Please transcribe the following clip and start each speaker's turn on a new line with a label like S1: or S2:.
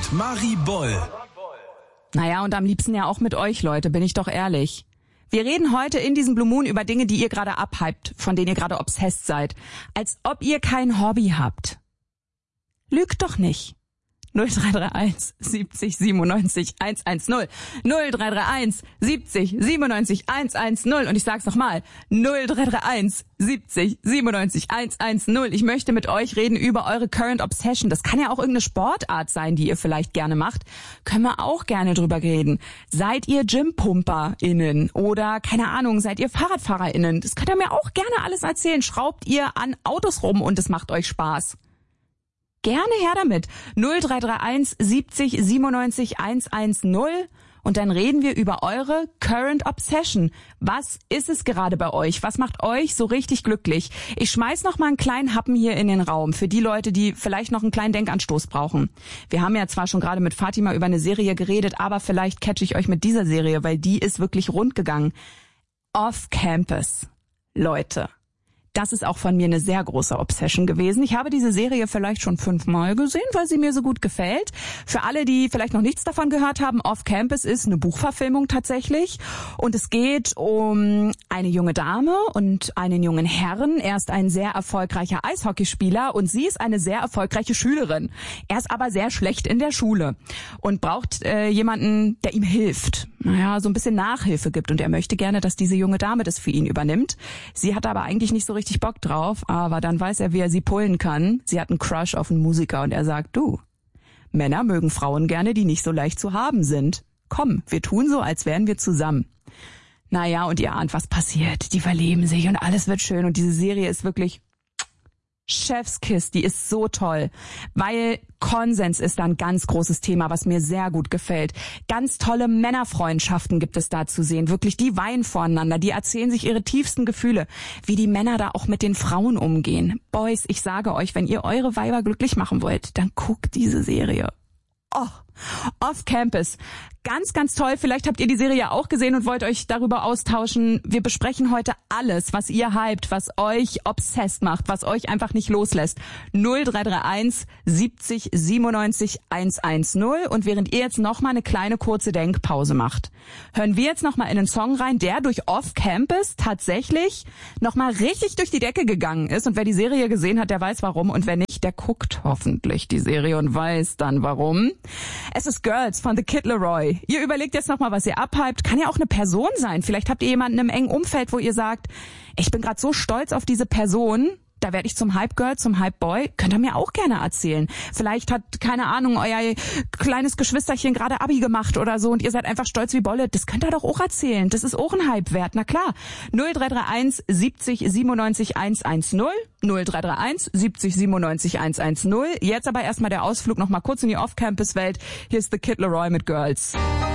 S1: mit Marie Boll.
S2: Naja, und am liebsten ja auch mit euch, Leute, bin ich doch ehrlich. Wir reden heute in diesem Blue Moon über Dinge, die ihr gerade abhypt, von denen ihr gerade obsessed seid. Als ob ihr kein Hobby habt. Lügt doch nicht. 0331 70 97 110. 0331 70 97 110. Und ich sag's nochmal. 0331 70 97 110. Ich möchte mit euch reden über eure Current Obsession. Das kann ja auch irgendeine Sportart sein, die ihr vielleicht gerne macht. Können wir auch gerne drüber reden. Seid ihr GympumperInnen oder, keine Ahnung, seid ihr FahrradfahrerInnen? Das könnt ihr mir auch gerne alles erzählen. Schraubt ihr an Autos rum und es macht euch Spaß? Gerne her damit. 0331 70 97 110 und dann reden wir über eure Current Obsession. Was ist es gerade bei euch? Was macht euch so richtig glücklich? Ich schmeiß noch mal einen kleinen Happen hier in den Raum für die Leute, die vielleicht noch einen kleinen Denkanstoß brauchen. Wir haben ja zwar schon gerade mit Fatima über eine Serie geredet, aber vielleicht catche ich euch mit dieser Serie, weil die ist wirklich rund gegangen. Off Campus. Leute. Das ist auch von mir eine sehr große Obsession gewesen. Ich habe diese Serie vielleicht schon 5-mal gesehen, weil sie mir so gut gefällt. Für alle, die vielleicht noch nichts davon gehört haben, Off Campus ist eine Buchverfilmung tatsächlich. Und es geht um eine junge Dame und einen jungen Herrn. Er ist ein sehr erfolgreicher Eishockeyspieler und sie ist eine sehr erfolgreiche Schülerin. Er ist aber sehr schlecht in der Schule und braucht jemanden, der ihm hilft. Naja, so ein bisschen Nachhilfe gibt. Und er möchte gerne, dass diese junge Dame das für ihn übernimmt. Sie hat aber eigentlich nicht so richtig Bock drauf, aber dann weiß er, wie er sie pullen kann. Sie hat einen Crush auf einen Musiker und er sagt, du, Männer mögen Frauen gerne, die nicht so leicht zu haben sind. Komm, wir tun so, als wären wir zusammen. Naja, und ihr ahnt, was passiert. Die verlieben sich und alles wird schön und diese Serie ist wirklich Chefskiss, die ist so toll, weil Konsens ist da ein ganz großes Thema, was mir sehr gut gefällt. Ganz tolle Männerfreundschaften gibt es da zu sehen, wirklich, die weinen voreinander, die erzählen sich ihre tiefsten Gefühle, wie die Männer da auch mit den Frauen umgehen. Boys, ich sage euch, wenn ihr eure Weiber glücklich machen wollt, dann guckt diese Serie. Oh, Off Campus. Ganz, ganz toll. Vielleicht habt ihr die Serie auch gesehen und wollt euch darüber austauschen. Wir besprechen heute alles, was ihr hypt, was euch obsessed macht, was euch einfach nicht loslässt. 0331 70 97 110. Und während ihr jetzt noch mal eine kleine kurze Denkpause macht, hören wir jetzt noch mal in einen Song rein, der durch Off Campus tatsächlich noch mal richtig durch die Decke gegangen ist. Und wer die Serie gesehen hat, der weiß warum. Und wer nicht, der guckt hoffentlich die Serie und weiß dann warum. Es ist Girls von The Kid Laroi. Ihr überlegt jetzt nochmal, was ihr abhypt. Kann ja auch eine Person sein. Vielleicht habt ihr jemanden im engen Umfeld, wo ihr sagt, ich bin gerade so stolz auf diese Person, da werde ich zum Hype-Girl, zum Hype-Boy. Könnt ihr mir auch gerne erzählen. Vielleicht hat, keine Ahnung, euer kleines Geschwisterchen gerade Abi gemacht oder so und ihr seid einfach stolz wie Bolle. Das könnt ihr doch auch erzählen. Das ist auch ein Hype wert. Na klar. 0331 70 97 110. 0331 70 97 110. Jetzt aber erstmal der Ausflug nochmal kurz in die Off-Campus-Welt. Hier ist The Kid Laroi mit Girls.